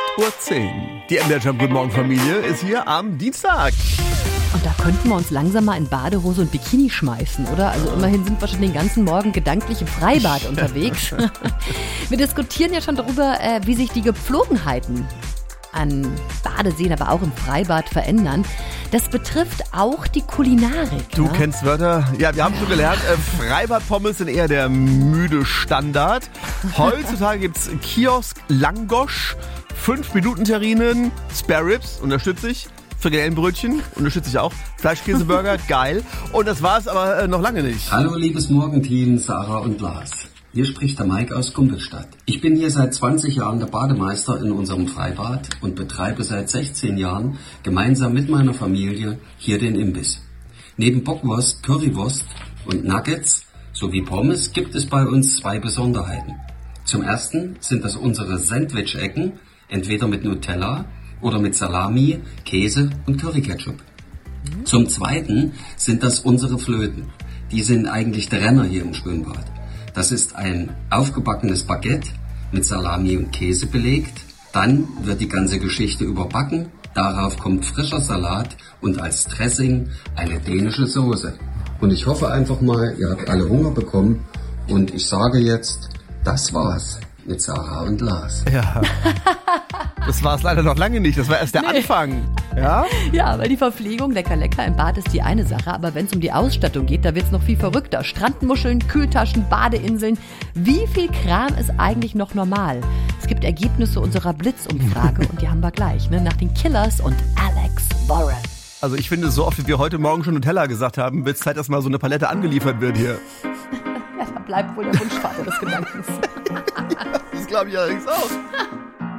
8:10 Uhr. Die MDR Jump Guten Morgen Familie ist hier am Dienstag. Und da könnten wir uns langsam mal in Badehose und Bikini schmeißen, oder? Also immerhin sind wir schon den ganzen Morgen gedanklich im Freibad unterwegs. Wir diskutieren ja schon darüber, wie sich die Gepflogenheiten an Badeseen, aber auch im Freibad verändern. Das betrifft auch die Kulinarik. Du kennst Wörter. Ja, wir haben schon gelernt, Freibad-Pommes sind eher der müde Standard. Heutzutage gibt's Kiosk, Langosch, 5-Minuten-Terrinen, Spare Ribs, unterstütze ich. Frikadellenbrötchen, unterstütze ich auch. Fleischkäseburger, geil. Und das war's aber noch lange nicht. Hallo liebes Morgenteam, Sarah und Lars. Hier spricht der Mike aus Kumpelstadt. Ich bin hier seit 20 Jahren der Bademeister in unserem Freibad und betreibe seit 16 Jahren gemeinsam mit meiner Familie hier den Imbiss. Neben Bockwurst, Currywurst und Nuggets sowie Pommes gibt es bei uns 2 Besonderheiten. Zum ersten sind das unsere Sandwich-Ecken, entweder mit Nutella oder mit Salami, Käse und Curryketchup. Zum zweiten sind das unsere Flöten. Die sind eigentlich der Renner hier im Schwimmbad. Das ist ein aufgebackenes Baguette mit Salami und Käse belegt. Dann wird die ganze Geschichte überbacken. Darauf kommt frischer Salat und als Dressing eine dänische Soße. Und ich hoffe einfach mal, ihr habt alle Hunger bekommen. Und ich sage jetzt, das war's mit Sarah und Lars. Ja. Das war es leider noch lange nicht. Das war erst der Anfang. Ja? Ja, weil die Verpflegung lecker im Bad ist die eine Sache, aber wenn es um die Ausstattung geht, da wird es noch viel verrückter. Strandmuscheln, Kühltaschen, Badeinseln. Wie viel Kram ist eigentlich noch normal? Es gibt Ergebnisse unserer Blitzumfrage und die haben wir gleich, ne? Nach den Killers und Alex Warren. Also ich finde, so oft wie wir heute Morgen schon Nutella gesagt haben, wird es Zeit, dass mal so eine Palette angeliefert wird hier. Ja, da bleibt wohl der Wunschvater des Gedankens. Das glaube ich allerdings auch.